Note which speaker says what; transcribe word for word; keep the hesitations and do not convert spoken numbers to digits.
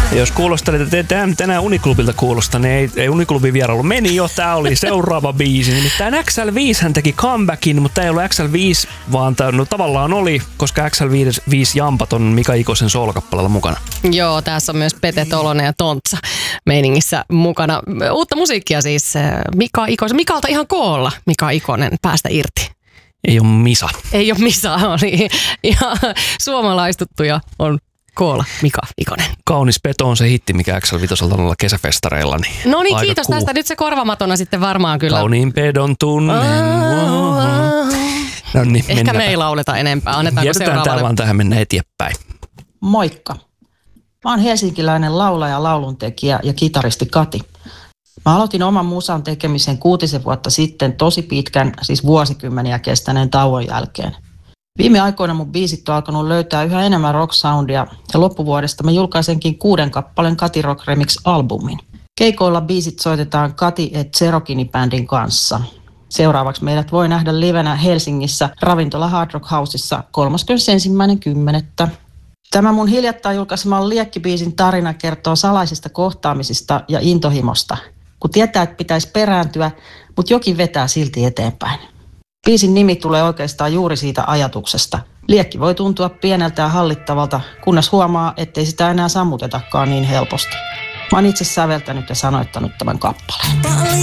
Speaker 1: Jos kuulostelet, että tänään, tänään Uniklubilta kuulostaa, niin ei, ei Uniklubin vierailu meni jo. Tää oli seuraava biisi. Nimittäin X L viisi hän teki comebackin, mutta tää ei ollut X L viisi, vaan tää, no, tavallaan oli, koska X L viisi jampat on Mika Ikosen soolokappaleella mukana.
Speaker 2: Joo, tässä on myös Pete Tolonen ja Tontsa meiningissä mukana. Uutta musiikkia siis Mika Ikosen. Mikalta ihan koolla Mika Ikonen päästä irti.
Speaker 1: Ei ole Misa.
Speaker 2: Ei ole Misa, oli ihan suomalaistuttuja on koolla Mika Ikonen.
Speaker 1: Kaunis peto on se hitti, mikä X L viisi on ollut kesäfestareilla. Niin
Speaker 2: no niin, kiitos cool. Tästä. Nyt se korvamatona sitten varmaan kyllä.
Speaker 1: Kauniin pedon tunnen. No niin,
Speaker 2: ehkä mennäpä. Me ei lauleta enempää. Annetaanko
Speaker 1: jätetään
Speaker 2: seuraavalle?
Speaker 1: Tää vaan tähän mennä eteenpäin.
Speaker 3: Moikka. Mä oon helsinkiläinen laulaja, lauluntekijä ja kitaristi Kati. Mä aloitin oman musan tekemisen kuutisen vuotta sitten tosi pitkän, siis vuosikymmeniä kestäneen tauon jälkeen. Viime aikoina mun biisit on alkanut löytää yhä enemmän rock-soundia ja loppuvuodesta mä julkaisenkin kuuden kappaleen Kati Rock Remix-albumin. Keikoilla biisit soitetaan Kati et Cherokini-bändin kanssa. Seuraavaksi meidät voi nähdä livenä Helsingissä Ravintola Hard Rock Houseissa kolmaskymmenesensimmäinen kymmenettä Tämä mun hiljattain julkaiseman Liekki-biisin tarina kertoo salaisista kohtaamisista ja intohimosta, kun tietää, että pitäisi perääntyä, mutta jokin vetää silti eteenpäin. Biisin nimi tulee oikeastaan juuri siitä ajatuksesta. Liekki voi tuntua pieneltä ja hallittavalta, kunnes huomaa, ettei sitä enää sammutetakaan niin helposti. Mä oon itse säveltänyt ja sanoittanut tämän kappaleen.